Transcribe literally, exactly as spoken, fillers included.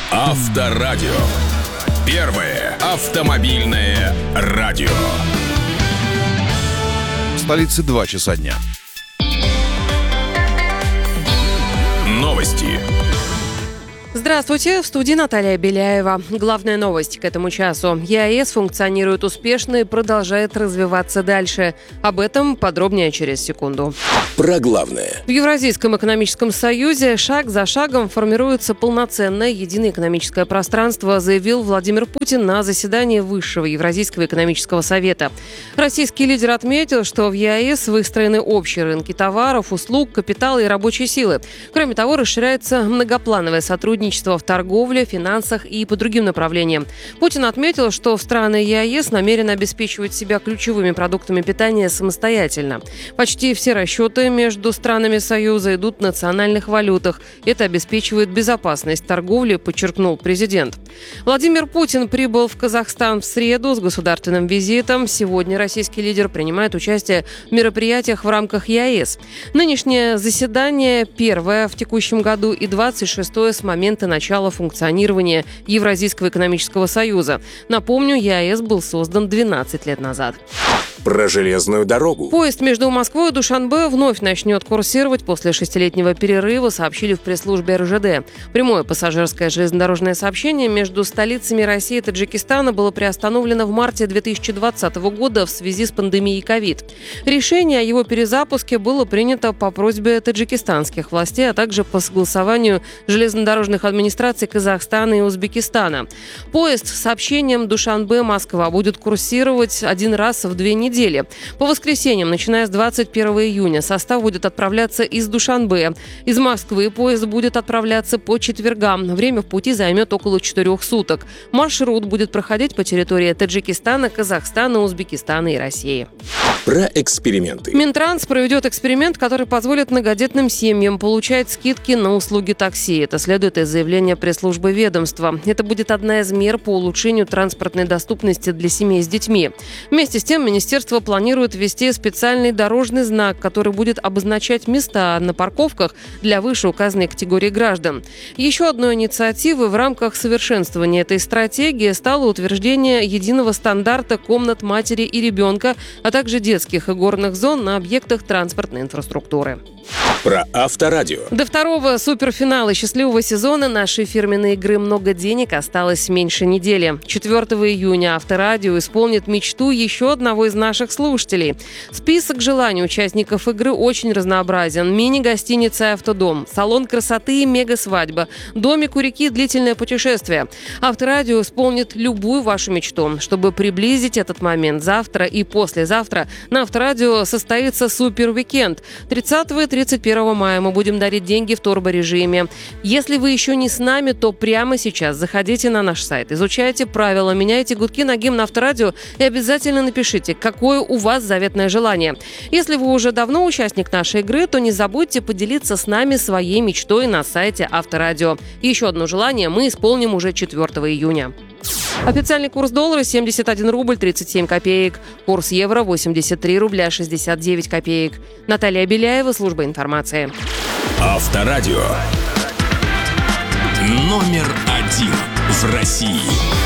Авторадио. Первое автомобильное радио. В столице два часа дня. Новости. Здравствуйте, в студии Наталья Беляева. Главная новость к этому часу. ЕАЭС функционирует успешно и продолжает развиваться дальше. Об этом подробнее через секунду. Про главное. В Евразийском экономическом союзе шаг за шагом формируется полноценное единое экономическое пространство, заявил Владимир Путин на заседании Высшего Евразийского экономического совета. Российский лидер отметил, что в ЕАЭС выстроены общие рынки товаров, услуг, капитала и рабочей силы. Кроме того, расширяется многоплановое сотрудничество в торговле, финансах и по другим направлениям. Путин отметил, что страны ЕАЭС намерены обеспечивать себя ключевыми продуктами питания самостоятельно. Почти все расчеты между странами Союза идут в национальных валютах. Это обеспечивает безопасность торговли, подчеркнул президент. Владимир Путин прибыл в Казахстан в среду с государственным визитом. Сегодня российский лидер принимает участие в мероприятиях в рамках ЕАЭС. Нынешнее заседание первое в текущем году и двадцать шестое с момента начала функционирования Евразийского экономического союза. Напомню, ЕАЭС был создан двенадцать лет назад. Про железную дорогу. Поезд между Москвой и Душанбе вновь начнет курсировать после шестилетнего перерыва, сообщили в пресс-службе эр жэ дэ. Прямое пассажирское железнодорожное сообщение между столицами России и Таджикистана было приостановлено в марте две тысячи двадцатого года в связи с пандемией ковид. Решение о его перезапуске было принято по просьбе таджикистанских властей, а также по согласованию железнодорожных администраций Казахстана и Узбекистана. Поезд с сообщением Душанбе-Москва будет курсировать один раз в две недели. По воскресеньям, начиная с двадцать первого июня, состав будет отправляться из Душанбе. Из Москвы поезд будет отправляться по четвергам. Время в пути займет около четырех суток. Маршрут будет проходить по территории Таджикистана, Казахстана, Узбекистана и России. Про эксперименты. Минтранс проведет эксперимент, который позволит многодетным семьям получать скидки на услуги такси. Это следует из заявления пресс-службы ведомства. Это будет одна из мер по улучшению транспортной доступности для семей с детьми. Вместе с тем, министерство планирует ввести специальный дорожный знак, который будет обозначать места на парковках для вышеуказанной категории граждан. Еще одной инициативой в рамках совершенствования этой стратегии стало утверждение единого стандарта комнат матери и ребенка, а также детских и горных зон на объектах транспортной инфраструктуры. Про Авторадио. До второго суперфинала счастливого сезона нашей фирменной игры «Много денег» осталось меньше недели. четвёртого июня Авторадио исполнит мечту еще одного из наших слушателей. Список желаний участников игры очень разнообразен. Мини-гостиница и автодом, салон красоты и мега-свадьба, домик у реки, длительное путешествие. Авторадио исполнит любую вашу мечту. Чтобы приблизить этот момент, завтра и послезавтра на Авторадио состоится супер-уикенд. тридцатого и тридцать первого мая мы будем дарить деньги в турборежиме. Если вы еще не с нами, то прямо сейчас заходите на наш сайт, изучайте правила, меняйте гудки на гимн Авторадио и обязательно напишите, какое у вас заветное желание. Если вы уже давно участник нашей игры, то не забудьте поделиться с нами своей мечтой на сайте Авторадио. Еще одно желание мы исполним уже четвёртого июня. Официальный курс доллара семьдесят один рубль тридцать семь копеек. Курс евро восемьдесят три рубля шестьдесят девять копеек. Наталья Беляева, служба информации. Авторадио. Номер один в России.